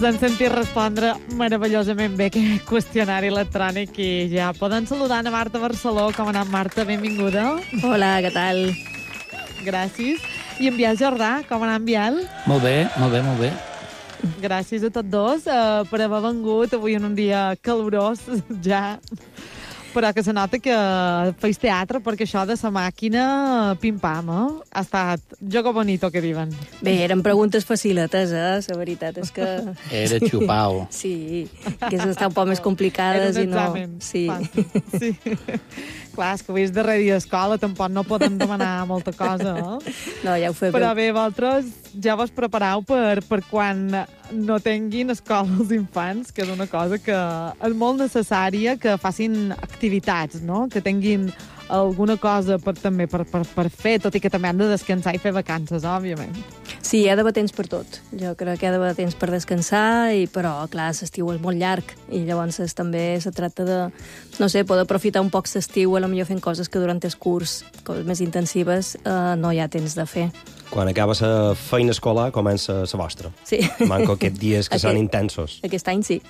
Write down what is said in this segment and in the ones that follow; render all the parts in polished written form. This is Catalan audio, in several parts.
Ens hem sentit respondre meravellosament bé aquest qüestionari electrònic i ja poden saludar a Marta Barceló. Com ha anat, Marta? Benvinguda. Hola, què tal? Gràcies. I en Biel Jordà, com ha anat, Biel? Molt bé, molt bé, molt bé. Gràcies a tots dos per haver vengut avui en un dia calorós ja. Però que se nota que feis teatre, perquè això de sa màquina, pim-pam, ha estat jogo bonito, que diuen. Bé, eren preguntes faciletes, La veritat és que... Era xupau. Sí, que estan un poc més complicades i no... Era un examen. Sí. Sí. Clar, és que avui és darrer dia d'escola, tampoc no podem demanar molta cosa, No, ja ho fem. Però bé, vosaltres ja vos prepareu per quan no tinguin escola els infants, que és una cosa que és molt necessària, que facin activitats, no? Que tinguin alguna cosa també per fer, tot i que també han de descansar i fer vacances, òbviament. Sí, hi ha d'haver temps per tot. Jo crec que hi ha d'haver temps per descansar, però, clar, l'estiu és molt llarg i llavors també se tracta de, no sé, poder aprofitar un poc l'estiu, potser fent coses que durant el curs, coses més intensives, no hi ha temps de fer. Quan acaba la feina escolar, comença la vostra. Sí. Manco aquests dies que són intensos. Aquest any sí.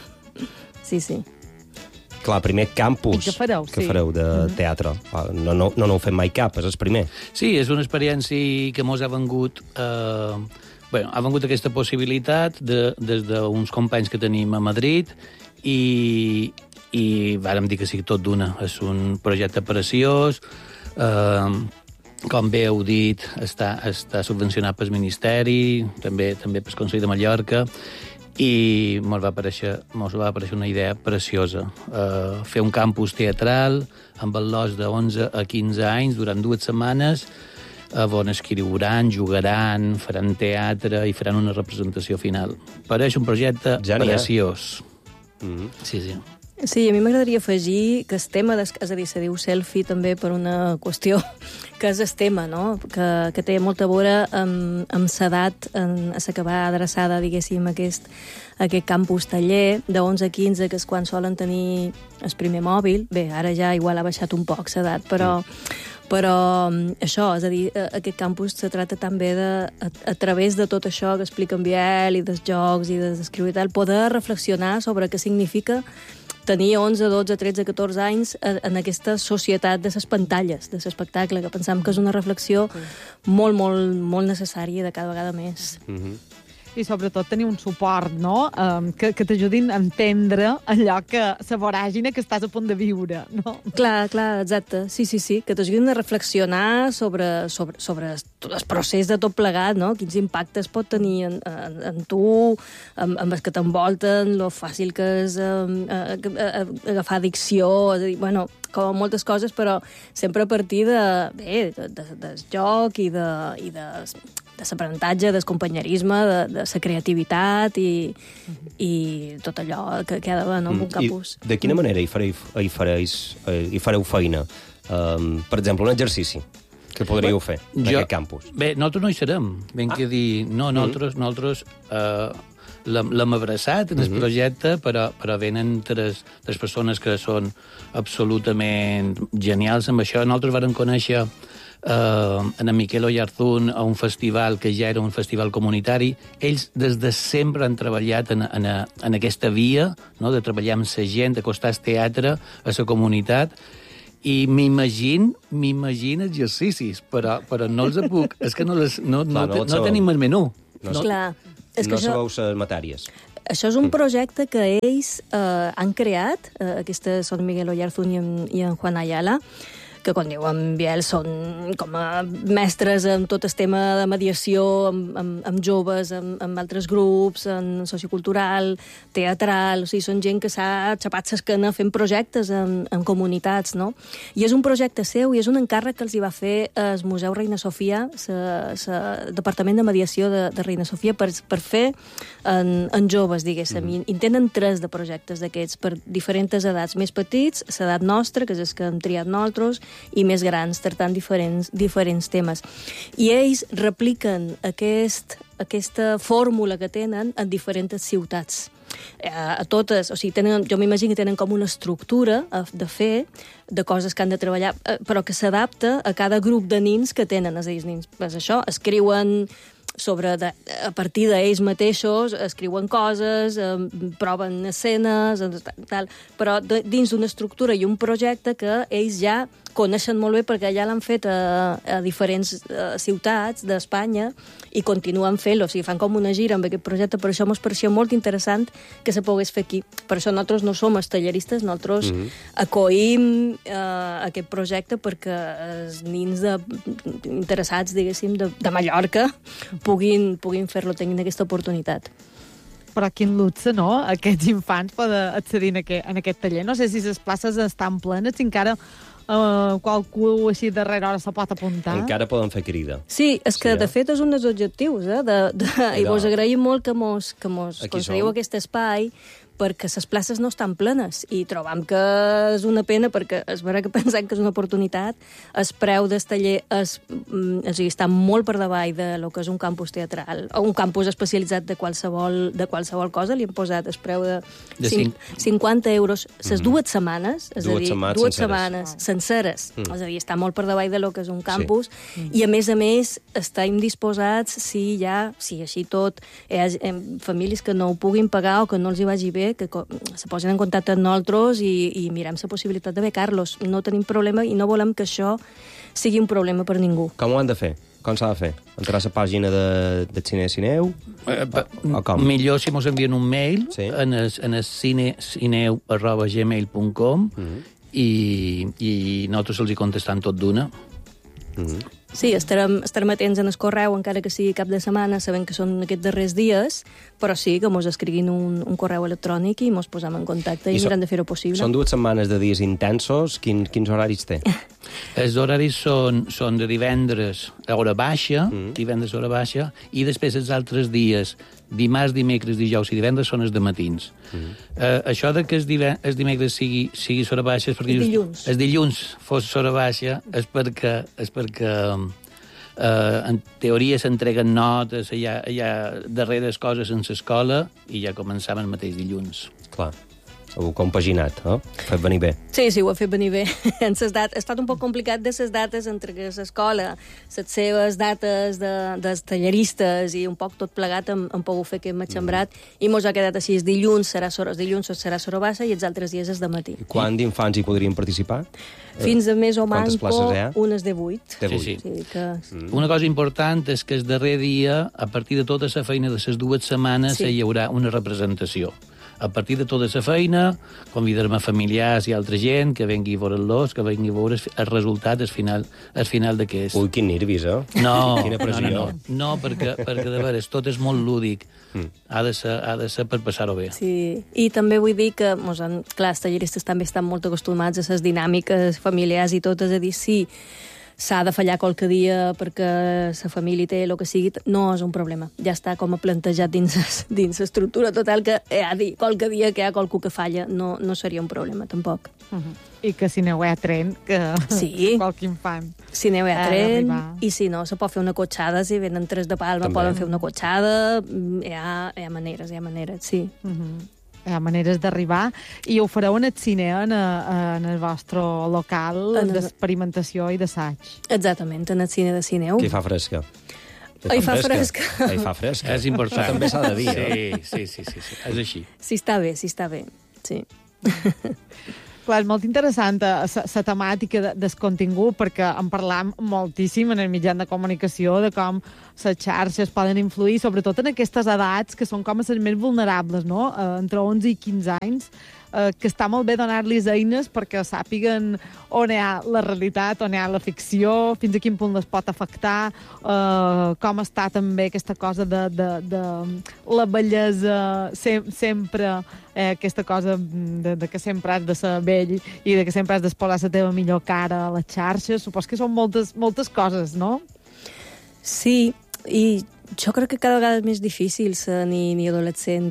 Sí. Clar, primer campus I què fareu, de teatre. No heu fet mai cap, és el primer. Sí, és una experiència que mos ha vengut... ha vengut aquesta possibilitat des d'uns companys que tenim a Madrid i vàrem dir que sí, tot d'una. És un projecte preciós, com bé heu dit, està subvencionat pel Ministeri, també pel Consell de Mallorca, i mos va aparèixer una idea preciosa. Fer un campus teatral amb el los de 11 a 15 anys durant 2 setmanes, on escriuran, jugaran, faran teatre i faran una representació final. Pareix un projecte preciós. Sí. Sí, a mi m'agradaria afegir que el tema, és a dir, se diu selfie també per una qüestió que és el tema, no? Que té molta a veure amb l'edat a la que va adreçada, diguéssim, aquest campus taller de 11 a 15, que és quan solen tenir el primer mòbil. Bé, ara ja igual ha baixat un poc l'edat, però això, és a dir, aquest campus se tracta també de, a través de tot això que explica en Biel i dels jocs i d'escriure i tal, poder reflexionar sobre què significa tenir 11, 12, 13, 14 anys en aquesta societat de les pantalles, de l'espectacle, que pensam que és una reflexió molt, molt, molt necessària de cada vegada més. I sobretot tenir un suport, no? Que t'ajudin a entendre allò que la voràgina que estàs a punt de viure, no? Clar, exacte. Sí, que t'ajudin a reflexionar sobre el procés de tot plegat, no? Quins impactes pot tenir en tu, amb els que t'envolten, lo fàcil que és agafar addicció, és a dir, bueno, com moltes coses, però sempre a partir del joc i de l'aprenentatge, del companyerisme, de la creativitat i tot allò que ha d'haver en un campus. I de quina manera hi fareu feina? Per exemple, un exercici que podríeu fer d'aquest campus. Bé, nosaltres no hi serem. Ben que dir... No, nosaltres l'hem abraçat en el projecte, però venen tres persones que són absolutament genials amb això. Nosaltres vam conèixer en Miquel Oyarzún a un festival que ja era un festival comunitari. Ells des de sempre han treballat en aquesta via, no? De treballar amb la gent, d'acostar el teatre a la comunitat, i m'imagino exercicis, però no els puc... És que no tenim el menú. Clar. No sabeu les matèries. Això és un projecte que ells han creat, aquestes són Miguel Oyarzún i en Juan Ayala, que, com diu en Biel, són com a mestres en tot el tema de mediació amb joves, amb altres grups, en sociocultural, teatral, o sigui, són gent que s'ha xapat l'esquena fent projectes en comunitats, no? I és un projecte seu i és un encàrrec que els hi va fer el Museu Reina Sofia, el Departament de Mediació de Reina Sofia, per fer en joves, diguéssim. I tenen 3 de projectes d'aquests per diferents edats, més petits, l'edat nostra, que és el que hem triat nosaltres, i més grans, tractant diferents temes. I ells repliquen aquesta fórmula que tenen en diferents ciutats. A totes, o sigui, jo m'imagino que tenen com una estructura de fer, de coses que han de treballar, però que s'adapta a cada grup de nins que tenen. És a dir, els nins, això, escriuen a partir d'ells mateixos escriuen coses, proven escenes, tal, però dins d'una estructura i un projecte que ells ja coneixen molt bé perquè ja l'han fet a diferents ciutats d'Espanya i continuen fent-lo. O sigui, fan com una gira amb aquest projecte, per això ens pareixia molt interessant que se pogués fer aquí. Per això nosaltres no som els talleristes, nosaltres acoïm aquest projecte perquè els nins interessats, diguéssim, de Mallorca puguin fer-lo, tinguin aquesta oportunitat. Però quin luxe, no?, aquests infants poden accedir en aquest taller. No sé si les places estan plenes, si encara qualcú així darrere hora se pot apuntar. Encara poden fer crida. Sí, és que de fet és un dels objectius, i vos agraïm molt que mos concediu aquest espai, perquè les places no estan plenes i trobam que és una pena perquè és veritat que pensem que és una oportunitat. El preu del taller està molt per davall de lo que és un campus teatral o un campus especialitzat de qualsevol cosa. Li hem posat el preu de 50 euros les 2 setmanes, és a dir, 2 setmanes senceres. És a dir, està molt per davall de lo que és un campus i a més estem disposats, si així tot hi ha famílies que no ho puguin pagar o que no els hi vagi bé, que se posin en contacte amb nosaltres i mirem la possibilitat de becar-los. No tenim problema i no volem que això sigui un problema per ningú. Com ho han de fer? Com s'ha de fer? Entrar a la pàgina de Cine Cineu? O com? Millor si mos envien un mail en el cineu@gmail.com i nosaltres els hi contestam tot d'una. Sí, estarem atents en el correu, encara que sigui cap de setmana, sabent que són aquests darrers dies, però sí que mos escriguin un correu electrònic i mos posem en contacte i mirem de fer-ho possible. Són 2 setmanes de dies intensos. Quins horaris té? Els horaris són de divendres a hora baixa, i després els altres dies, dimarts, dimecres, dijous i divendres, són els de matins. Això de que els dimecres sigui hora baixa és perquè els dilluns fos hora baixa és perquè en teoria s'entreguen notes, hi ha darreres coses en l'escola i ja començaven el mateix dilluns. Clar. Ho compaginat, no? Ho ha fet venir bé. Sí, ho ha fet venir bé. Ha estat un poc complicat de les dates entre l'escola, les seves dates dels talleristes i un poc tot plegat hem pogut fer aquest matxembrat i mos ha quedat així. Dilluns serà hora baixa i els altres dies és de matí. Quant d'infants hi podrien participar? Fins a més o manco unes de 8. Sí. Una cosa important és que el darrer dia, a partir de tota la feina de les 2 setmanes, hi haurà una representació. A partir de tota la feina, convidarem a familiars i altra gent que vengui a veure-los, que vengui a veure el resultat, el final d'aquest. Ui, quin nervis, No, quina pressió. No, perquè de veres, tot és molt lúdic. Ha de ser per passar-ho bé. Sí, i també vull dir que, clar, els talleristes també estan molt acostumats a les dinàmiques familiars i tot, és a dir, sí, s'ha de fallar qualque dia perquè la família té el que sigui, no és un problema. Ja està com a plantejat dins l'estructura total que qualque dia que hi ha qualcú que falla no seria un problema, tampoc. I que si aneu a tren, que qualque infant. Si aneu a tren, i si no, se pot fer una cotxada, si venen 3 de Palma, poden fer una cotxada, hi ha maneres, sí. Hi ha maneres d'arribar, i ho fareu en el cine, en el vostre local d'experimentació i d'assaig. Exactament, en el cine de Cineu. Que hi fa fresca. Hi fa fresca. És important. També s'ha de dir. Sí, és així. Sí, està bé, sí. Clar, és molt interessant la temàtica del contingut, perquè en parlam moltíssim en el mitjà de comunicació de com les xarxes poden influir, sobretot en aquestes edats que són com les més vulnerables, no? Entre 11 i 15 anys, que està molt bé donar-los eines perquè sàpiguen on hi ha la realitat, on hi ha la ficció, fins a quin punt les pot afectar, com està també aquesta cosa de la bellesa sempre, aquesta cosa de que sempre has de ser vell i de que sempre has d'exposar la teva millor cara a les xarxes. Supos que són moltes coses, no? Sí, i jo crec que cada vegada és més difícil ser ni adolescent.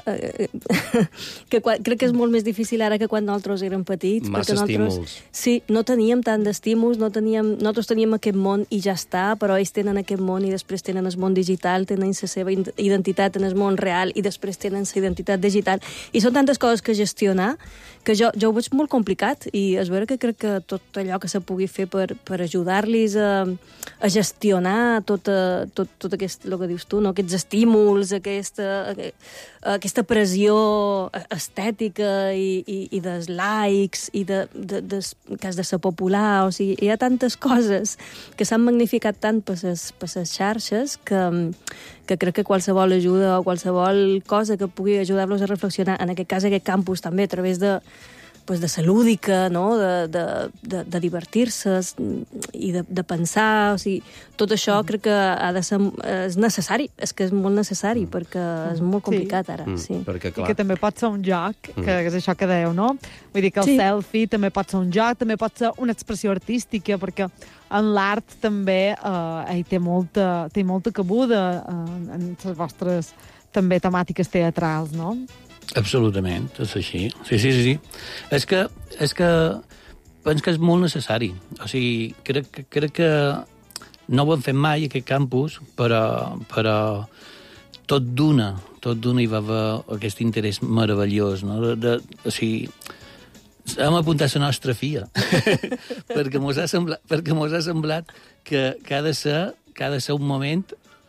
Crec que és molt més difícil ara que quan nosaltres érem petits. Massa estímuls. Sí, no teníem tant d'estímuls, nosaltres teníem aquest món i ja està, però ells tenen aquest món i després tenen el món digital, tenen la seva identitat en el món real i després tenen la identitat digital. I són tantes coses que gestionar que jo ho veig molt complicat i és vera que crec que tot allò que se pugui fer per ajudar-los a gestionar tot aquest el que dius tu, no? Aquests estímuls, aquesta pressió estètica i dels likes i que has de ser popular. O sigui, hi ha tantes coses que s'han magnificat tant per les xarxes que crec que qualsevol ajuda o qualsevol cosa que pugui ajudar-los a reflexionar, en aquest cas aquest campus també, a través de ser lúdica, no? de divertir-se i de pensar. O sigui, tot això crec que ha de ser... És necessari, és que és molt necessari, perquè és molt complicat ara. Sí. Perquè, clar... I que també pot ser un joc, que és això que dèieu, no? Vull dir que el selfie també pot ser un joc, també pot ser una expressió artística, perquè en l'art també té molta cabuda en les vostres també temàtiques teatrals, no? Absolutament, és així. Sí. És que penso que és molt necessari. O sigui, crec que no ho hem fet mai, aquest campus, però tot d'una hi va haver aquest interès meravellós, no? O sigui, hem apuntat la nostra fia, perquè mos ha semblat que ha de ser un moment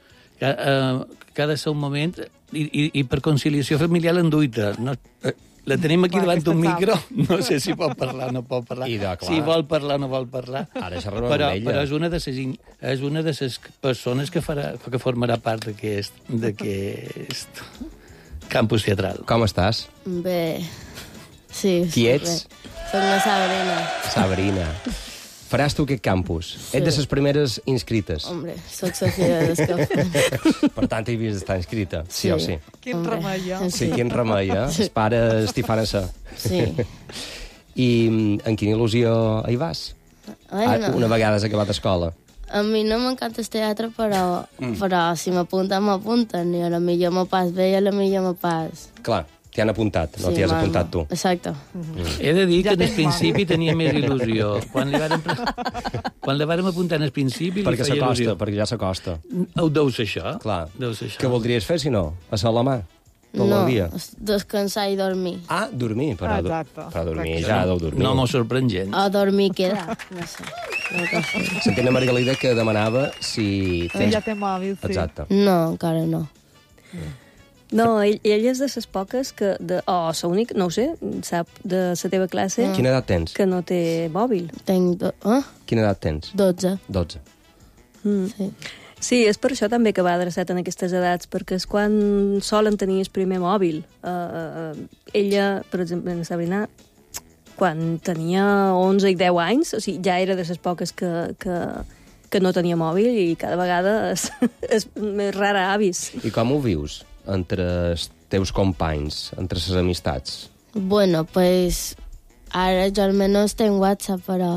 i per conciliació familiar l'enduita. No, la tenim aquí davant d'un micro, no sé si pot parlar o no pot parlar, si vol parlar o no vol parlar, ara xerrarem amb ella. Però és una de les persones que formarà part d'aquest campus teatral. Com estàs? Bé, sí. Qui ets? Soc la Sabrina. Sabrina. Faràs tu aquest campus. Sí. Ets de les primeres inscrites. Hombre, soc Sofia d'Escafant. Per tant, hi havies d'estar inscrita, sí o sí. Quin remei, Sí, quin remei, eh? El pare estifant a ser. Sí. I en quina il·lusió hi vas? Una vegada has acabat escola. A mi no m'encanta el teatre, però si m'apunten, m'apunten. I a la millor me pas bé i a la millor me pas... Clar, t'hi han apuntat, no t'hi has apuntat tu. Exacte. He de dir que en el principi tenia més il·lusió. Quan li vàrem apuntar en el principi li feia il·lusió. Perquè ja s'acosta. Deu ser això. Clar. Deu ser això. Què voldries fer, si no? A sol la mà? Tot el dia? Descansar i dormir. Ah, dormir. Però dormir, Exacte. ja deu dormir. No m'ho sorprèn gens. O dormir i quedar. No sé. Sentia una Margalida que demanava si... Ja té mòbil, sí. Exacte. No, encara no. No, ell és de les poques que... la única, no ho sé, sap, de la teva classe... Quina edat tens? Que no té mòbil. Tenc... Quina edat tens? 12. 12. Sí. Sí, és per això també que va adreçat en aquestes edats, perquè és quan solen tenir el primer mòbil. Ella, per exemple, en Sabrina, quan tenia 11 i 10 anys, o sigui, ja era de les poques que no tenia mòbil i cada vegada és més rara avis. I com ho vius entre els teus companys, entre les amistats? Bueno, pues ara jo almenys tenc WhatsApp, però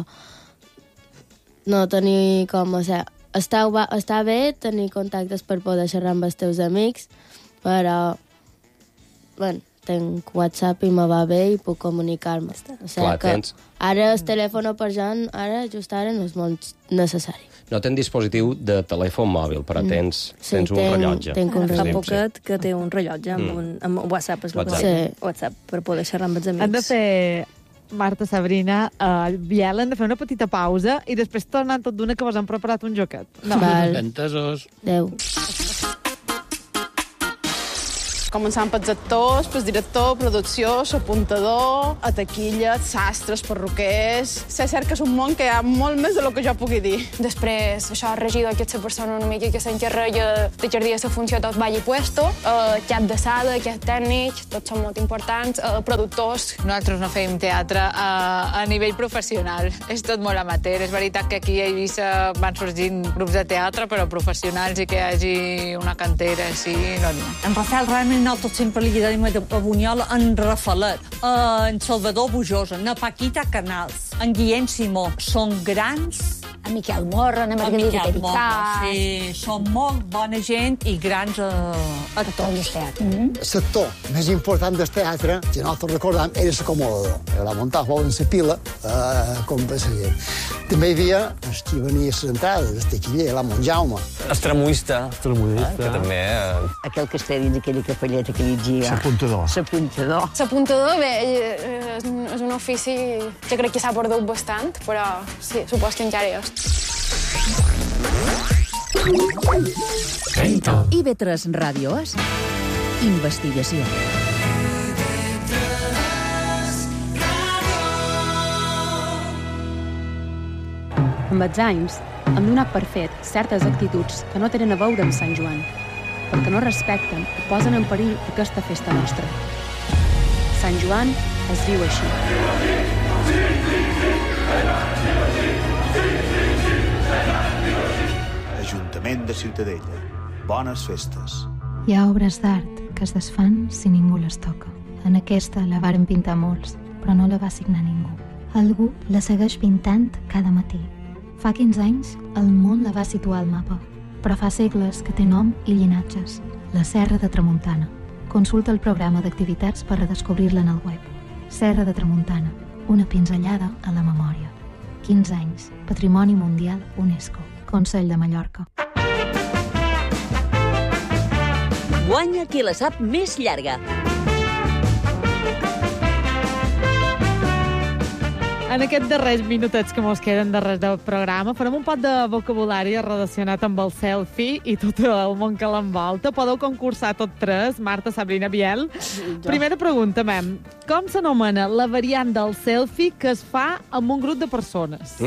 no tenir com, o sigui, està bé tenir contactes per poder xerrar amb els teus amics, però, bueno, tenc WhatsApp i me va bé i puc comunicar-me. O sigui, clar, que ara el telèfon per jo, just ara, no és molt necessari. No tens dispositiu de telèfon mòbil, però tens un rellotge. Tenc un Fa rellotge. poquet que té un rellotge amb WhatsApp, és WhatsApp. sí. WhatsApp, per poder xerrar amb els amics. Han de fer, Marta, Sabrina, Biel, hem de fer una petita pausa i després tornant tot d'una que vos han preparat un joquet. No. Val. Entesos. Adéu. Començant pels actors, pel director, producció, l'apuntador, a taquilla, sastres, perruquers... Sé cert que és un món que hi ha molt més del que jo pugui dir. Després, això, el regidor, que és la persona una mica que s'encarrega de jardir la funció tot ball i puesto, cap de sala, cap tècnic, tots són molt importants, productors. Nosaltres no fem teatre a nivell professional, és tot molt amateur. És veritat que aquí a Eivissa van sorgint grups de teatre, però professionals i que hi hagi una cantera així, no. En Rafael realment nosaltres sempre li diem a Bunyol, en Rafalet, en Salvador Bujosa, en Paquita Canals, en Guillem Simó. Són grans... En Miquel Morra, en Margarida Pericàs... Sí, són molt bona gent i grans actors. L'actor més important del teatre, si nosaltres recordem, era l'acomodador. La muntava en la pila, com per la gent. També hi havia els que venia a les entrades, el taquiller, la Montjaume. El tramuista, que també... Aquell que està dins aquella capelleta que llegia... L'apuntador. L'apuntador. L'apuntador, bé, és un ofici que crec que s'ha perdut bastant, però sí, supos que encara hi és. IB3 Ràdio és investigació. Amb els anys, hem donat per fet certes actituds que no tenen a veure amb Sant Joan, perquè no respecten i posen en perill aquesta festa nostra. Sant Joan es viu així. Ajuntament de Ciutadella. Bones festes. Hi ha obres d'art que es desfan si ningú les toca. En aquesta la varen pintar molts, però no la va signar ningú. Algú la segueix pintant cada matí. Fa 15 anys, el món la va situar al mapa, però fa segles que té nom i llinatges. La Serra de Tramuntana. Consulta el programa d'activitats per redescobrir-la en el web. Serra de Tramuntana, una pinzellada a la memòria. 15 anys, Patrimoni Mundial UNESCO. Consell de Mallorca. Guanya qui la sap més llarga. En aquests darrers minutets que mos queden darrere del programa farem un pot de vocabulari relacionat amb el selfie i tot el món que l'envolta. Podeu concursar tot tres, Marta, Sabrina, Biel. Primera pregunta, mem. Com s'anomena la variant del selfie que es fa amb un grup de persones?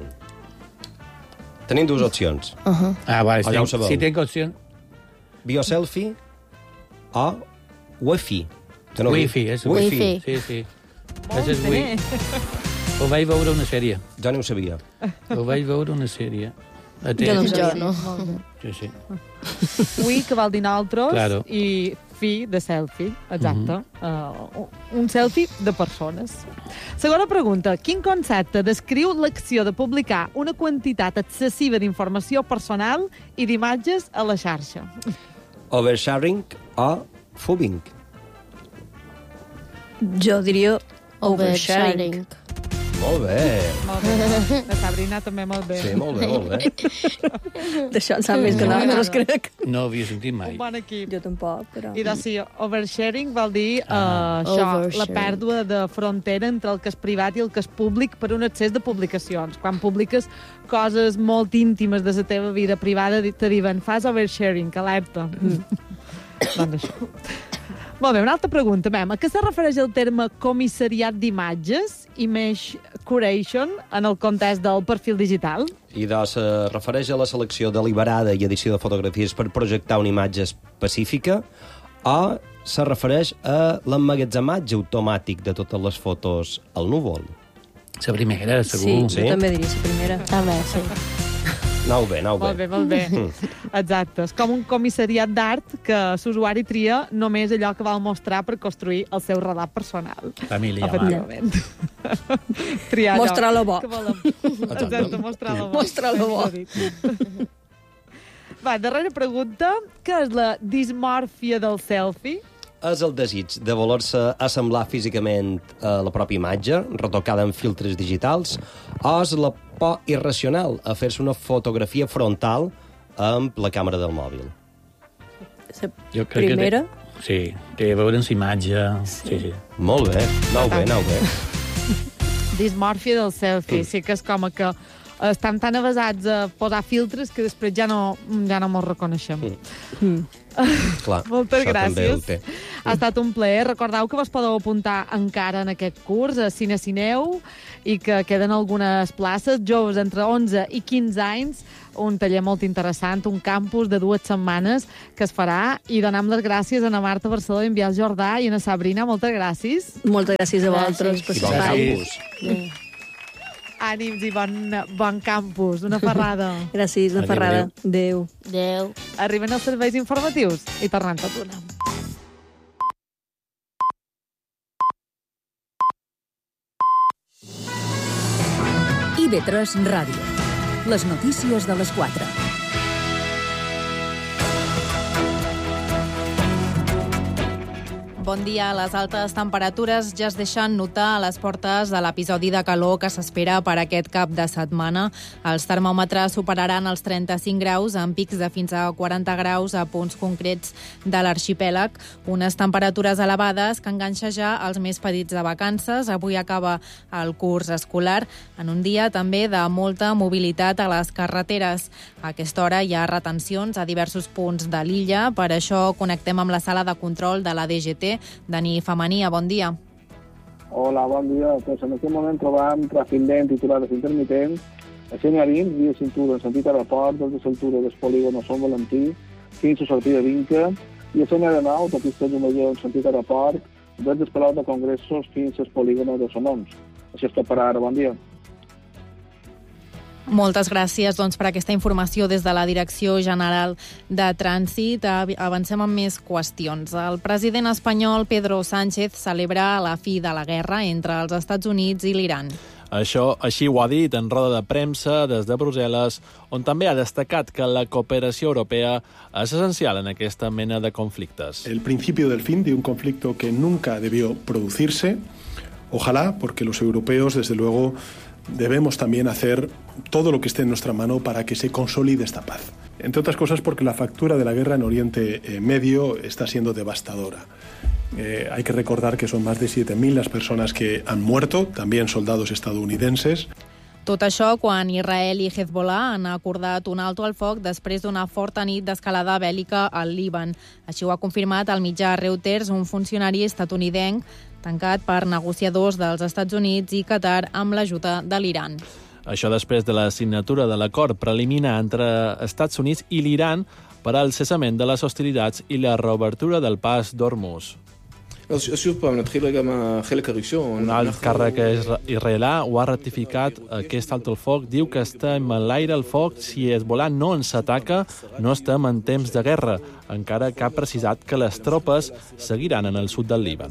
Tenim dues opcions. Ah, vale, ja ho sabeu. si tinc opció... Bioselfie o Wi-Fi. Wi-Fi, és Wi-Fi. Sí, sí. És Wi-Fi. Ho vaig veure una sèrie. Jo no ho sabia. Ho vaig veure una sèrie. Jo no ho sabia. No. Sí. Wi, que vol dir nosaltres, Claro. i fi de selfie, exacte. Un selfie de persones. Segona pregunta. Quin concepte descriu l'acció de publicar una quantitat excessiva d'informació personal i d'imatges a la xarxa? Oversharing o fubbing. Jo diria oversharing. Molt bé. Molt bé. La Sabrina també molt bé. Sí, molt bé, molt bé. D'això en sap més que nosaltres, crec. No ho havia sentit mai. Un bon equip. Jo tampoc, però... I doncs sí, oversharing vol dir això, la pèrdua de frontera entre el que és privat i el que és públic per un excés de publicacions. Quan publiques coses molt íntimes de la teva vida privada, te diuen, fas oversharing, alerta. Doncs això. Molt bé, una altra pregunta, mem. A què se refereix el terme comissariat d'imatges, image curation, en el context del perfil digital? I doncs se refereix a la selecció deliberada i edició de fotografies per projectar una imatge específica o se refereix a l'emmagatzematge automàtic de totes les fotos al núvol? La primera, segur. Sí, jo també diria la primera. També, sí. Anau bé. Molt bé. Exacte. És com un comissariat d'art que l'usuari tria només allò que vol mostrar per construir el seu relat personal. Família. Efectivament. Triar Mostrar-lo bo. Que volem. Exacte, mostrar-lo bo. Mostrar-lo bo. Va, darrera pregunta. Què és la dismòrfia del selfie? És el desig de voler-se assemblar físicament a la pròpia imatge, retocada amb filtres digitals, o és la por irracional a fer-se una fotografia frontal amb la càmera del mòbil? La primera? Sí, té a veure amb la imatge. Sí. Molt bé, anau bé. Dismòrfia del selfie. Sí que és com que estan tan avasats a posar filtres que després ja no mos reconeixem. Clar, moltes això també ho gràcies. té. Ha estat un plaer. Recordeu que vos podeu apuntar encara en aquest curs a Cinecineu i que queden algunes places. Joves entre 11 i 15 anys, un taller molt interessant, un campus de 2 setmanes que es farà, i donem les gràcies a Marta Barceló i en Biel Jordà i a Sabrina. Moltes gràcies. Moltes gràcies a vosaltres per l'espai. Ànims i bon campus. Una ferrada. Gràcies, una ferrada. Adéu. Arriben els serveis informatius i tornem tot una. IB3 Ràdio. Les notícies de les 4. bon dia. Les altes temperatures ja es deixen notar a les portes de l'episodi de calor que s'espera per aquest cap de setmana. Els termòmetres superaran els 35 graus amb pics de fins a 40 graus a punts concrets de l'arxipèlag. Unes temperatures elevades que enganxa ja els més petits de vacances. Avui acaba el curs escolar en un dia també de molta mobilitat a les carreteres. A aquesta hora hi ha retencions a diversos punts de l'illa. Per això connectem amb la sala de control de la DGT. Dani Famania, bon dia. Hola, bon dia. Pues en aquest moment trobam tràfic lent i aturades intermitents a C20, via cintura en sentit aeroport, des de Saltura del polígon Sant Valentí, fins a sortida d'Inca, i a C9, autopista Llumelló en sentit aeroport, des del Palau de Congressos fins al polígon de Sonons. Això és tot per ara. Bon dia. Moltes gràcies per aquesta informació des de la Direcció General de Trànsit. Avancem amb més qüestions. El president espanyol Pedro Sánchez celebra la fi de la guerra entre els Estats Units i l'Iran. Així ho ha dit en roda de premsa des de Brussel·les, on també ha destacat que la cooperació europea és essencial en aquesta mena de conflictes. El principio del fin de un conflicto que nunca debió producirse, ojalá, porque los europeos, desde luego, debemos también hacer todo lo que esté en nuestra mano para que se consolide esta paz. Entre otras cosas porque la factura de la guerra en Oriente Medio está siendo devastadora. Hay que recordar que son más de 7.000 las personas que han muerto, también soldados estadounidenses. Tot això quan Israel i Hezbollah han acordat un alto al foc després d'una forta nit d'escalada bèl·lica al Líban. Així ho ha confirmat el mitjà Reuters, un funcionari estatunidenc tancat per negociadors dels Estats Units i Qatar amb l'ajuda de l'Iran. Això després de la signatura de l'acord preliminar entre Estats Units i l'Iran per al cessament de les hostilitats i la reobertura del pas d'Hormuz. Un alt càrrec israelià ho ha ratificat aquest alto al foc. Diu que estem en l'aire al foc si Hezbollah no ens ataca, no estem en temps de guerra, encara que ha precisat que les tropes seguiran en el sud del Líban.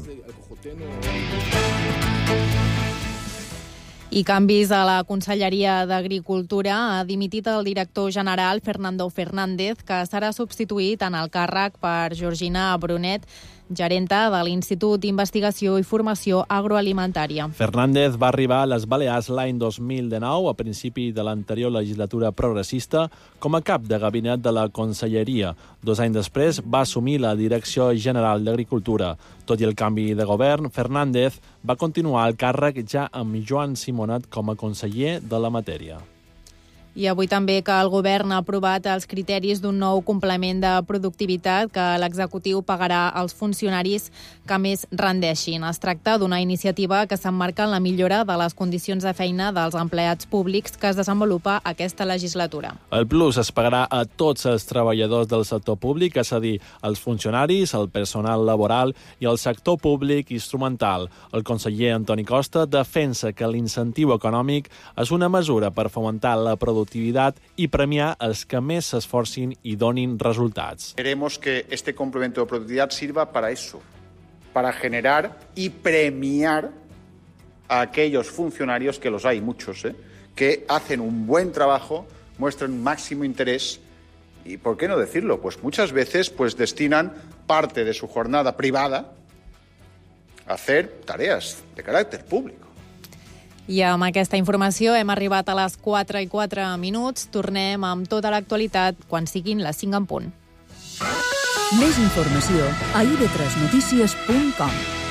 I canvis a la Conselleria d'Agricultura. Ha dimitit el director general Fernando Fernández, que serà substituït en el càrrec per Georgina Brunet, gerenta de l'Institut d'Investigació i Formació Agroalimentària. Fernández va arribar a les Balears l'any 2019, a principi de l'anterior legislatura progressista, com a cap de gabinet de la Conselleria. 2 anys després va assumir la Direcció General d'Agricultura. Tot i el canvi de govern, Fernández va continuar al càrrec ja amb Joan Simonet com a conseller de la matèria. I avui també que el govern ha aprovat els criteris d'un nou complement de productivitat que l'executiu pagarà als funcionaris que més rendeixin. Es tracta d'una iniciativa que s'emmarca en la millora de les condicions de feina dels empleats públics que es desenvolupa aquesta legislatura. El plus es pagarà a tots els treballadors del sector públic, és a dir, els funcionaris, el personal laboral i el sector públic instrumental. El conseller Antoni Costa defensa que l'incentiu econòmic és una mesura per fomentar la productivitat y premiar els que més s'esforcin i donin resultats. Queremos que este complemento de productividad sirva para eso, para generar y premiar a aquellos funcionarios, que los hay muchos, que hacen un buen trabajo, muestran un máximo interés y, ¿por qué no decirlo? Pues muchas veces destinan parte de su jornada privada a hacer tareas de carácter público. I amb aquesta informació hem arribat a les 4:04. Tornem amb tota l'actualitat quan siguin les 5 en punt. Més informació a ib3notícies.com.